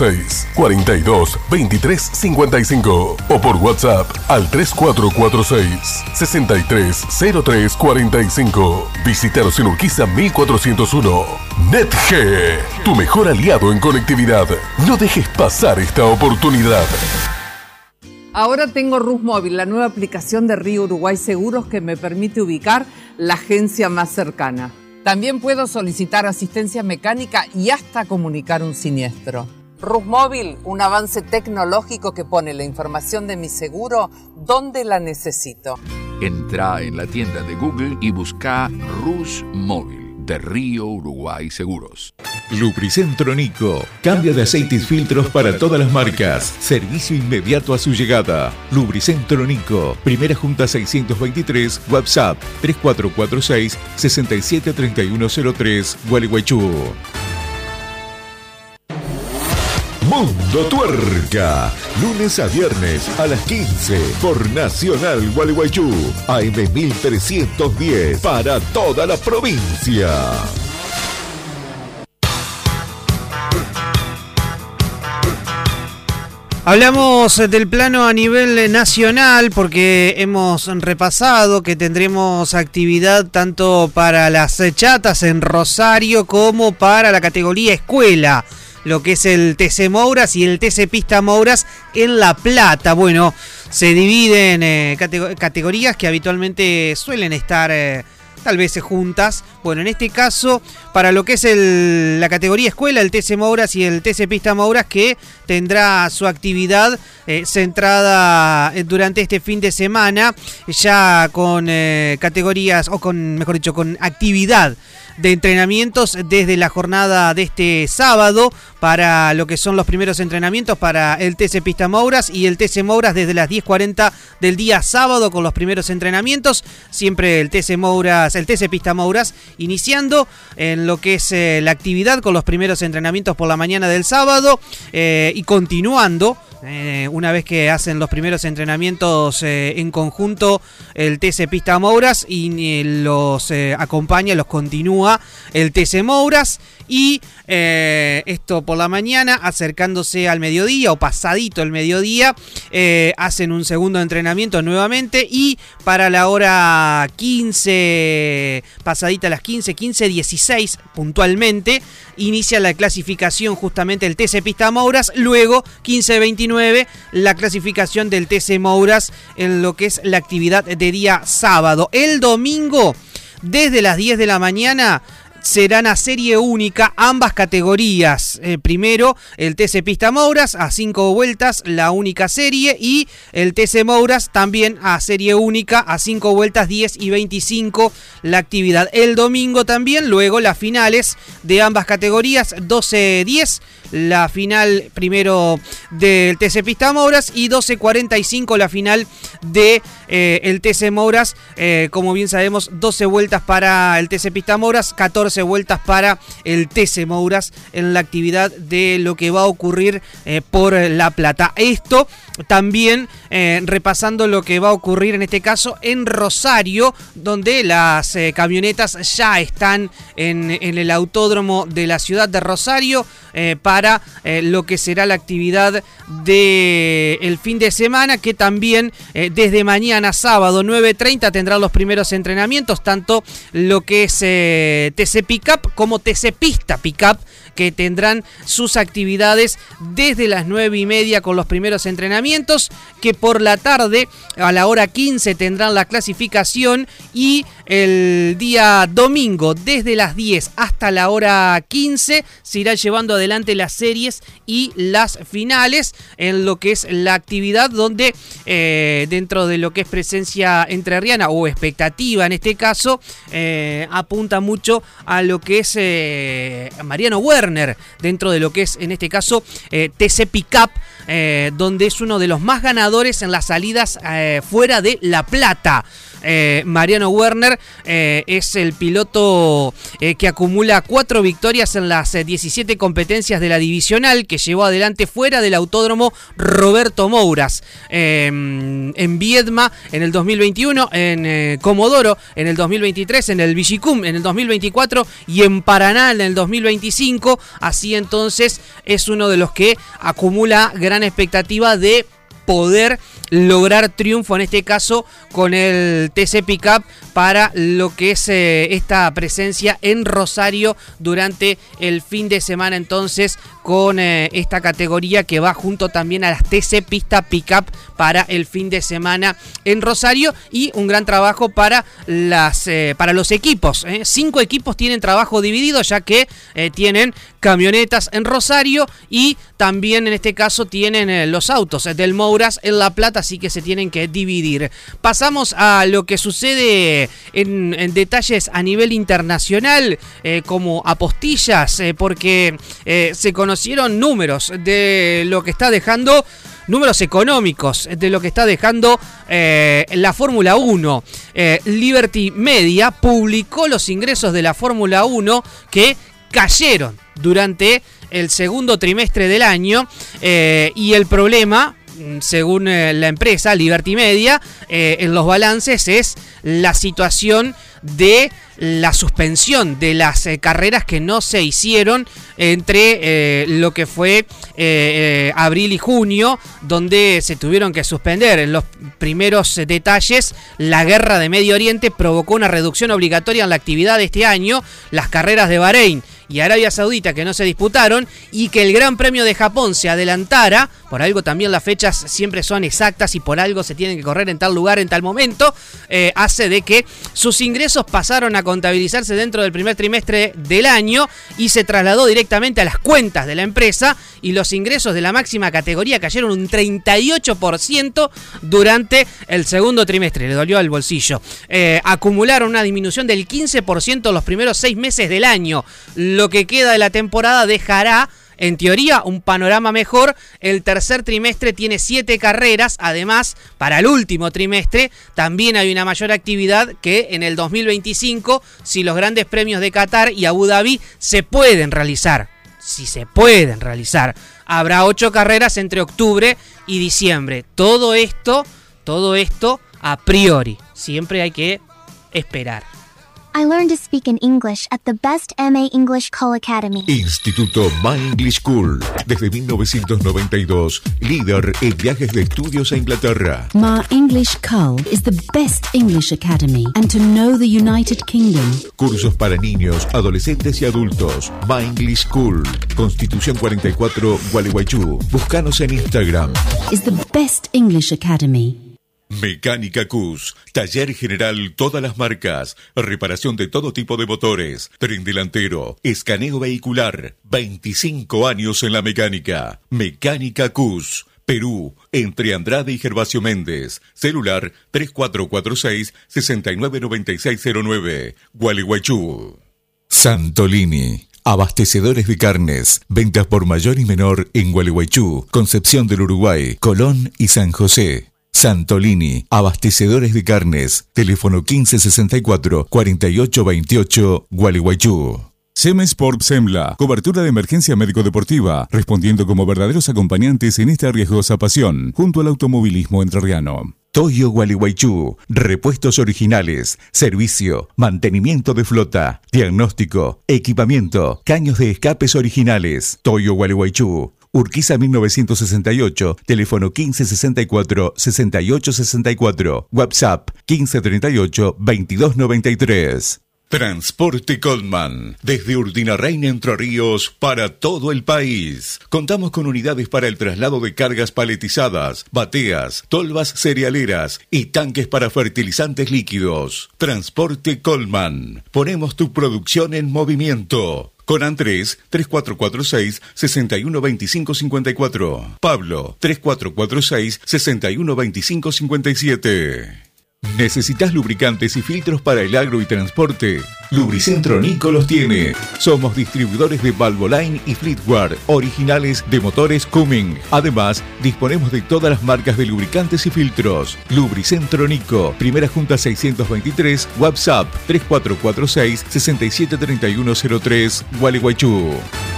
6 42 23 55 o por WhatsApp al 3446 63 03 45. Visítanos en Urquiza 1401. NetG, tu mejor aliado en conectividad. No dejes pasar esta oportunidad. Ahora tengo RusMóvil, la nueva aplicación de Río Uruguay Seguros que me permite ubicar la agencia más cercana. También puedo solicitar asistencia mecánica y hasta comunicar un siniestro. RusMóvil, un avance tecnológico que pone la información de mi seguro donde la necesito. Entra en la tienda de Google y busca RusMóvil de Río Uruguay Seguros. Lubricentro Nico. Cambio de aceite y filtros para todas las marcas. Servicio inmediato a su llegada. Lubricentro Nico. Primera Junta 623. WhatsApp 3446 673103. Gualeguaychú. Mundo Tuerca, lunes a viernes a las 15 por Nacional Gualeguaychú, AM 1310 para toda la provincia. Hablamos del plano a nivel nacional porque hemos repasado que tendremos actividad tanto para las chatas en Rosario como para la categoría escuela, lo que es el TC Mouras y el TC Pista Mouras en La Plata. Bueno, se dividen categorías que habitualmente suelen estar tal vez juntas. Bueno, en este caso, para lo que es la categoría escuela, el TC Mouras y el TC Pista Mouras, que tendrá su actividad centrada durante este fin de semana, ya con categorías, o con, mejor dicho, con actividad de entrenamientos desde la jornada de este sábado para lo que son los primeros entrenamientos para el TC Pista Mouras y el TC Mouras desde las 10:40 del día sábado con los primeros entrenamientos. Siempre el TC Mouras, el TC Pista Mouras iniciando en lo que es la actividad con los primeros entrenamientos por la mañana del sábado y continuando una vez que hacen los primeros entrenamientos en conjunto el TC Pista Mouras y los acompaña, los continúa el TC Mouras. Y esto por la mañana, acercándose al mediodía o pasadito el mediodía, hacen un segundo entrenamiento nuevamente. Y para la hora 15, pasadita a las 15:16 puntualmente, inicia la clasificación justamente el TC Pista Mouras. Luego 15:29 la clasificación del TC Mouras en lo que es la actividad de día sábado. El domingo desde las 10 de la mañana serán a serie única ambas categorías. Primero el TC Pista Mouras a 5 vueltas, la única serie, y el TC Mouras también a serie única a 5 vueltas, 10 y 25 la actividad. El domingo también, luego las finales de ambas categorías, 12:10 la final primero del TC Pista Mouras y 12:45 la final de el TC Mouras. Como bien sabemos, 12 vueltas para el TC Pista Mouras, 14 vueltas para el TC Mouras en la actividad de lo que va a ocurrir por La Plata. Esto también repasando lo que va a ocurrir en este caso en Rosario, donde las camionetas ya están en el autódromo de la ciudad de Rosario para lo que será la actividad del fin de semana, que también desde mañana sábado 9:30 tendrán los primeros entrenamientos, tanto lo que es TC Pickup como TC Pista Pickup, que tendrán sus actividades desde las 9:30 con los primeros entrenamientos, que por la tarde a la hora 15 tendrán la clasificación, y el día domingo desde las 10 hasta la hora 15 se irá llevando adelante las series y las finales en lo que es la actividad, donde dentro de lo que es presencia entrerriana o expectativa en este caso, apunta mucho a lo que es Mariano Werner, dentro de lo que es en este caso TC Pickup, donde es uno de los más ganadores en las salidas fuera de La Plata. Mariano Werner es el piloto que acumula 4 victorias en las 17 competencias de la divisional que llevó adelante fuera del autódromo Roberto Mouras, en Viedma en el 2021, en Comodoro en el 2023, en el Vigicum en el 2024 y en Paraná en el 2025. Así entonces es uno de los que acumula gran expectativa de poder lograr triunfo, en este caso con el TC Pickup, para lo que es esta presencia en Rosario durante el fin de semana, entonces con esta categoría que va junto también a las TC Pista Pickup para el fin de semana en Rosario. Y un gran trabajo para los equipos, 5 equipos tienen trabajo dividido, ya que tienen camionetas en Rosario y también en este caso tienen los autos del Mouras en La Plata, así que se tienen que dividir. Pasamos a lo que sucede en detalles a nivel internacional, como apostillas, porque se conocieron números de lo que está dejando, números económicos de lo que está dejando la Fórmula 1. Liberty Media publicó los ingresos de la Fórmula 1 que cayeron durante el segundo trimestre del año, y el problema, según la empresa Liberty Media, en los balances es la situación de la suspensión de las carreras que no se hicieron entre lo que fue abril y junio, donde se tuvieron que suspender. En los primeros detalles, la guerra de Medio Oriente provocó una reducción obligatoria en la actividad de este año. Las carreras de Bahrein y Arabia Saudita que no se disputaron, y que el Gran Premio de Japón se adelantara, por algo también las fechas siempre son exactas y por algo se tienen que correr en tal lugar en tal momento, hace de que sus ingresos pasaron a contabilizarse dentro del primer trimestre del año y se trasladó directamente a las cuentas de la empresa, y los ingresos de la máxima categoría cayeron un 38% durante el segundo trimestre. Le dolió al bolsillo. Acumularon una disminución del 15% en los primeros 6 meses del año. Lo que queda de la temporada dejará, en teoría, un panorama mejor. El tercer trimestre tiene 7 carreras. Además, para el último trimestre también hay una mayor actividad que en el 2025, si los grandes premios de Qatar y Abu Dhabi se pueden realizar. Si se pueden realizar. Habrá 8 carreras entre octubre y diciembre. Todo esto a priori. Siempre hay que esperar. I learned to speak in English at the best MA English Call Academy. Instituto My English School. Desde 1992, líder en viajes de estudios a Inglaterra. My English Call is the best English academy, and to know the United Kingdom. Cursos para niños, adolescentes y adultos. My English School. Constitución 44, Gualeguaychú. Búscanos en Instagram. Is the best English academy. Mecánica Cus, taller general todas las marcas, reparación de todo tipo de motores, tren delantero, escaneo vehicular, 25 años en la mecánica. Mecánica Cus, Perú, entre Andrade y Gervasio Méndez, celular 3446-699609, Gualeguaychú. Santolini. Abastecedores de carnes, ventas por mayor y menor en Gualeguaychú, Concepción del Uruguay, Colón y San José. Santolini, abastecedores de carnes, teléfono 1564-4828, Gualeguaychú. Semesport Semla, cobertura de emergencia médico-deportiva, respondiendo como verdaderos acompañantes en esta arriesgosa pasión, junto al automovilismo entrerriano. Toyo Gualeguaychú, repuestos originales, servicio, mantenimiento de flota, diagnóstico, equipamiento, caños de escapes originales. Toyo Gualeguaychú. Urquiza 1968, teléfono 1564-6864, WhatsApp 1538-2293. Transporte Coleman, desde Urdinarrain, Entre Ríos, para todo el país. Contamos con unidades para el traslado de cargas paletizadas, bateas, tolvas cerealeras y tanques para fertilizantes líquidos. Transporte Coleman, ponemos tu producción en movimiento. Con Andrés, 3446-612554. Pablo, 3446-612557. ¿Necesitas lubricantes y filtros para el agro y transporte? Lubricentro Nico los tiene. Somos distribuidores de Valvoline y Fleetware, originales de motores Cumming. Además, disponemos de todas las marcas de lubricantes y filtros. Lubricentro Nico, Primera Junta 623, WhatsApp 3446 673103, Gualeguaychú.